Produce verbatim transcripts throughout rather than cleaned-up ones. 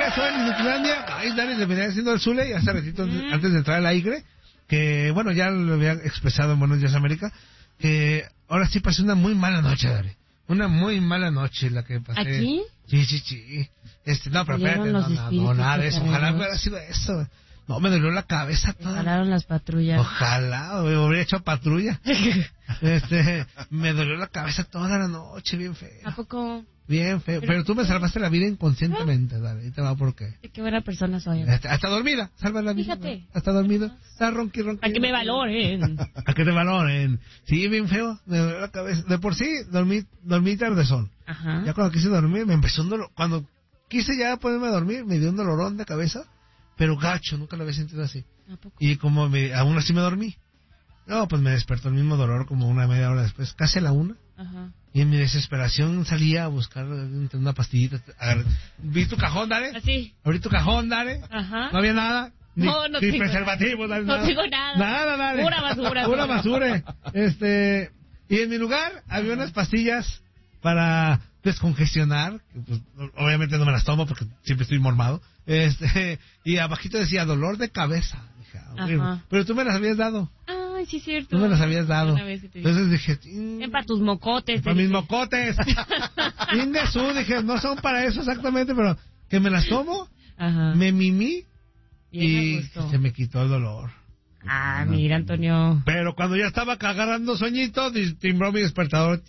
pasó en Nuclandia? Ay, Dani, le venía haciendo el Zule y hace ratito mm. antes de entrar al aire, que bueno, ya lo había expresado en Buenos Días América, que ahora sí pasé una muy mala noche, Dani. Una muy mala noche la que pasé. ¿Aquí? Sí, sí, sí. Este, no, pero espérate, no, no, no, nada de eso. Ojalá hubiera sido eso. No, me dolió la cabeza toda. Jalaron las patrullas. Ojalá, me hubiera hecho patrulla. este, me dolió la cabeza toda la noche, bien feo. ¿A poco? Bien feo. Pero, pero tú me salvaste la vida inconscientemente, dale. Y te va por qué. Qué buena persona soy. Hasta, hasta dormida, salva la vida. Fíjate. Hasta dormida. Está ronqui, ronqui. A que me valoren. A que te valoren. Sí, bien feo. Me dolió la cabeza. De por sí, dormí, dormí tardezón. Ajá. Ya cuando quise dormir, me empezó un dolor. Cuando quise ya ponerme a dormir, me dio un dolorón de cabeza. Pero gacho, nunca lo había sentido así. ¿A poco? Y como me, aún así me dormí. No, pues me despertó el mismo dolor como una media hora después, casi a la una. Ajá. Y en mi desesperación salía a buscar una pastillita. Agarré, vi tu cajón, dale. Así. Abrí tu cajón, dale. Ajá. No había nada. Ni, no, no ni tengo preservativo, dale. No nada. tengo nada. Nada, dale. Pura basura. Pura basura. Este, y en mi lugar había unas pastillas para descongestionar. Que, pues, obviamente no me las tomo porque siempre estoy mormado. Este, y abajito decía dolor de cabeza. Dije, ah, pero tú me las habías dado. Ay, sí, es cierto. Tú me las habías dado. Entonces dije, es para tus mocotes. Para mis mocotes. Ingesú, dije, no son para eso exactamente, pero que me las tomo. Ajá. Me mimí y, y se me quitó el dolor. Ah, mira, Antonio. Pero cuando ya estaba agarrando sueñito, timbró mi despertador.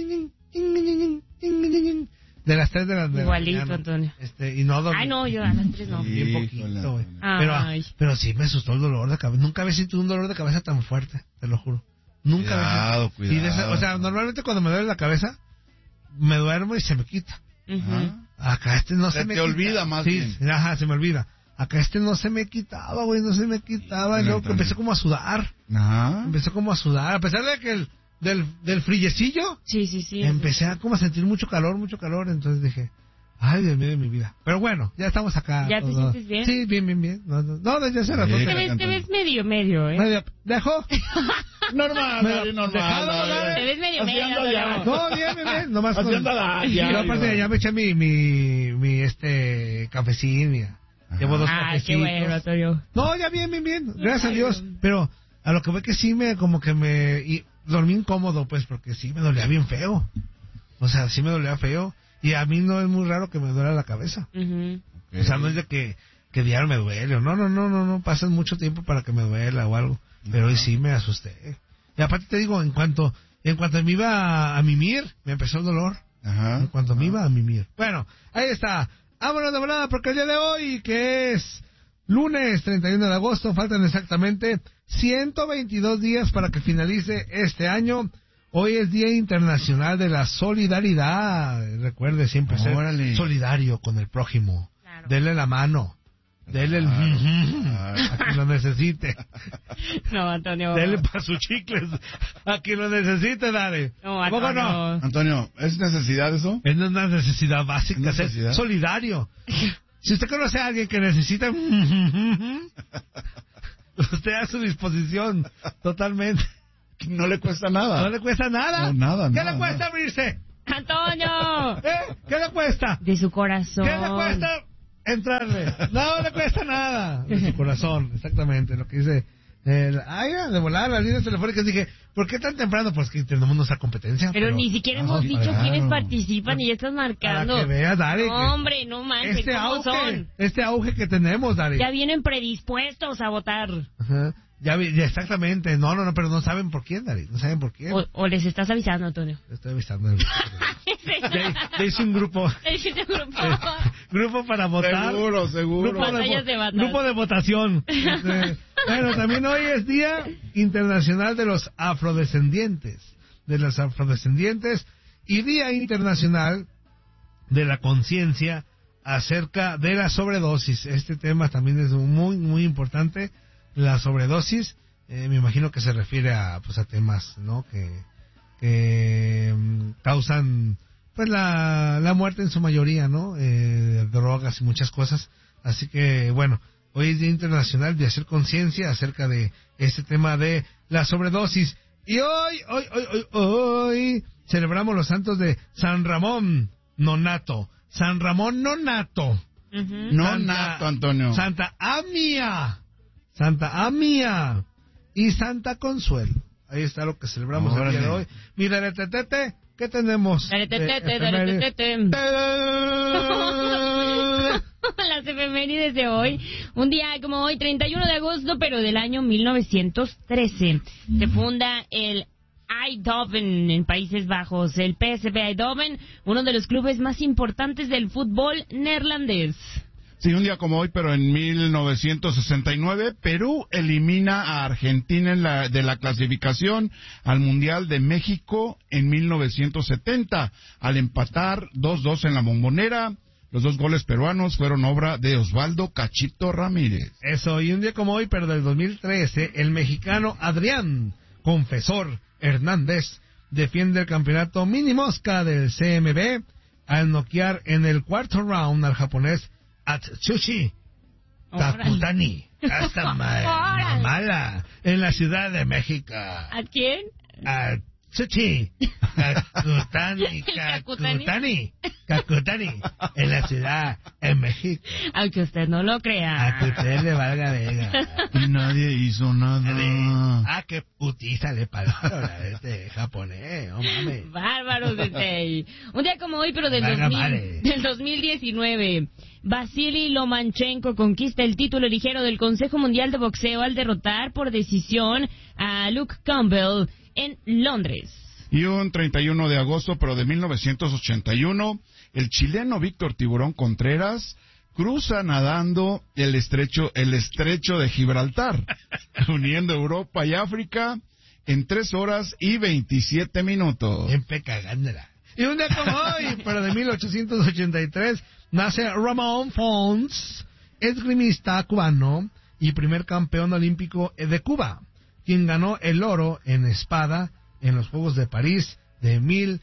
De las tres de la mañana. Igualito, Antonio. Este, y no dormí. Ay, no, yo a las tres no. Sí, bien poquito, güey. Pero, pero sí me asustó el dolor de cabeza. Nunca había sentido un dolor de cabeza tan fuerte, te lo juro. Nunca cuidado, había sentido. Cuidado, esa, o sea, normalmente cuando me duele la cabeza, me duermo y se me quita. Uh-huh. Acá este no se, se me te quita. olvida más sí, bien. Ajá, se me olvida. Acá este no se me quitaba, güey, no se me quitaba. Y luego que empecé como a sudar. Ajá. Empecé como a sudar. A pesar de que el, del, del frillecillo. Sí, sí, sí. Empecé a como a sentir mucho calor, mucho calor. Entonces dije, ay, Dios mío de mi vida. Pero bueno, ya estamos acá. ¿Ya te todo. sientes bien? Sí, bien, bien, bien. No, no, no desde hace rato. Te ves, te ves medio, medio, ¿eh? Medio. ¿Dejo? Normal, Medio, normal. Dejado, te ves medio, medio. No, bien, bien, bien. Nomás con... ya, ya, yo aparte ya me eché mi, mi, mi, este, cafecín, mira. Llevo dos ah, cafecitos. Qué bueno, Antonio. No, ya bien, bien, bien. Gracias a Dios. Pero a lo que ve que sí me, como que me... Y dormí incómodo, pues, porque sí me dolía bien feo. O sea, sí me dolía feo. Y a mí no es muy raro que me duela la cabeza. Uh-huh. Okay. O sea, no es de que, que diario me duele. No, no, no, no, no. Pasa mucho tiempo para que me duela o algo. Pero uh-huh. hoy sí me asusté. Y aparte te digo, en cuanto en cuanto me iba a, a mimir, me empezó el dolor. Uh-huh. En cuanto uh-huh. me iba a mimir. Bueno, ahí está. Vámonos de volada porque el día de hoy, que es lunes treinta y uno de agosto, faltan exactamente ciento veintidós días para que finalice este año. Hoy es Día Internacional de la Solidaridad. Recuerde siempre Órale. ser solidario con el prójimo. Claro. Dele la mano. Dele el... Claro. a quien lo necesite. No, Antonio. Dele para sus chicles. A quien lo necesite, dale. No, ¿Cómo no? Antonio, ¿es necesidad eso? Es una necesidad básica, ¿Es necesidad? ser solidario. Si usted conoce a alguien que necesita... usted a su disposición, totalmente. No le cuesta nada. No le cuesta nada. No, nada, ¿Qué nada, le cuesta nada. abrirse? ¡Antonio! ¿Eh? ¿Qué le cuesta? De su corazón. ¿Qué le cuesta entrarle? No le cuesta nada. De su corazón, exactamente. Lo que dice... El, ay, de volar las líneas telefónicas. Dije, ¿por qué tan temprano? Pues que tenemos nuestra competencia. Pero, pero ni siquiera hemos dicho claro. quiénes participan y ya estás marcando. Para que veas, Dari. No, hombre, no manches, este ¿cómo auge, son? Este auge que tenemos, Dari. Ya vienen predispuestos a votar. Ajá. Ya, ya, exactamente. No, no, no, pero no saben por quién, Dari. No saben por quién. O, o les estás avisando, Antonio. Les estoy avisando. ya, ya hice un grupo. Hice un grupo. Eh, grupo para votar. Seguro, seguro. Grupo de, de, de grupo de votación. Este, bueno, también hoy es Día Internacional de los Afrodescendientes. De los Afrodescendientes. Y Día Internacional de la Conciencia acerca de la sobredosis. Este tema también es muy, muy importante. La sobredosis, eh, me imagino que se refiere a, pues, a temas, ¿no? Que, que um, causan, pues, la, la muerte en su mayoría, ¿no? Eh, drogas y muchas cosas. Así que, bueno, hoy es Día Internacional de hacer conciencia acerca de este tema de la sobredosis. Y hoy, hoy, hoy, hoy, hoy, celebramos los santos de San Ramón Nonato. San Ramón Nonato. Ujú. No Santa- nato, Antonio. Santa Amia, Santa Amia y Santa Consuelo. Ahí está lo que celebramos el Órale. día de hoy. Mira, Tetete, ¿qué tenemos? Dale, de tete, dale, efemérides? tete. Las efemérides de hoy. Un día como hoy, treinta y uno de agosto, pero del año mil novecientos trece. Se funda el Eindhoven en Países Bajos. El P S V Eindhoven, uno de los clubes más importantes del fútbol neerlandés. Sí, un día como hoy, pero en mil novecientos sesenta y nueve, Perú elimina a Argentina en la, de la clasificación al Mundial de México en mil novecientos setenta, al empatar dos dos en la Bombonera. Los dos goles peruanos fueron obra de Osvaldo Cachito Ramírez. Eso, y un día como hoy, pero del dos mil trece, el mexicano Adrián Confesor Hernández defiende el campeonato mini mosca del C M B al noquear en el cuarto round al japonés Atsushi Takutani. Hasta Órale. mala en la Ciudad de México. ¿A quién? Atsushi Takutani, Kakutani, Kakutani en la Ciudad de México. Aunque usted no lo A que crea. usted le valga vega. Y nadie hizo nada. Ah, qué putiza le pagaron a este japonés, no mames. Bárbaro desde un día como hoy, pero del, Valga dos mil, madre. del dos mil diecinueve, Vasily Lomachenko conquista el título ligero del Consejo Mundial de Boxeo al derrotar por decisión a Luke Campbell en Londres. Y un treinta y uno de agosto, pero de mil novecientos ochenta y uno, el chileno Víctor Tiburón Contreras cruza nadando el estrecho, el estrecho de Gibraltar, uniendo Europa y África en tres horas y veintisiete minutos. Siempre cagándola. Y un día como hoy, pero de mil ochocientos ochenta y tres, nace Ramón Fons, esgrimista cubano y primer campeón olímpico de Cuba, quien ganó el oro en espada en los Juegos de París de mil